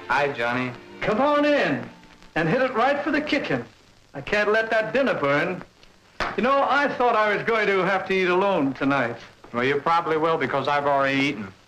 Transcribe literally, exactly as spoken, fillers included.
Hi, Johnny. Come on in and hit it right for the kitchen. I can't let that dinner burn. You know, I thought I was going to have to eat alone tonight. Well, you probably will because I've already eaten.